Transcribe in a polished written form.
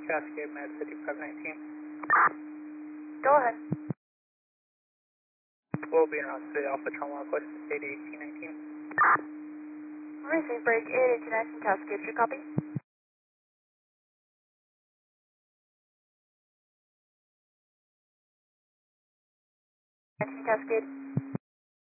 Cascade Med 5519. Go ahead. We'll be around City Alpha Trauma Request 81819. Receive break 81819 Cascade, you copy? Cascade.